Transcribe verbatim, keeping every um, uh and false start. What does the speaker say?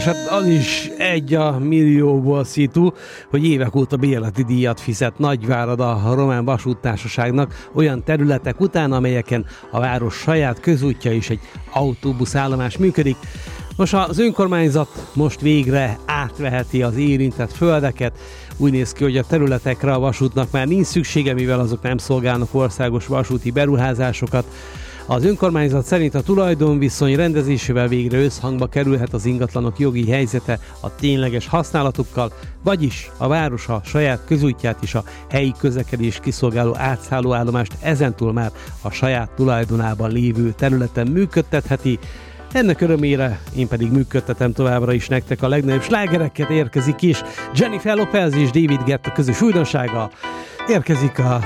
hát az is egy a millióból szitu, hogy évek óta bérleti díjat fizet Nagyvárad a Román Vasúttársaságnak olyan területek után, amelyeken a város saját közútja és egy autóbuszállomás működik. Most az önkormányzat most végre átveheti az érintett földeket. Úgy néz ki, hogy a területekre a vasútnak már nincs szüksége, mivel azok nem szolgálnak országos vasúti beruházásokat. Az önkormányzat szerint a tulajdonviszony rendezésével végre összhangba kerülhet az ingatlanok jogi helyzete a tényleges használatukkal, vagyis a város a saját közútját és a helyi közlekedés kiszolgáló átszállóállomást ezentúl már a saját tulajdonában lévő területen működtetheti. Ennek örömére én pedig működtetem továbbra is nektek a legnagyobb slágereket. Érkezik is Jennifer Lopez és David Guetta közös újdonsága. Érkezik a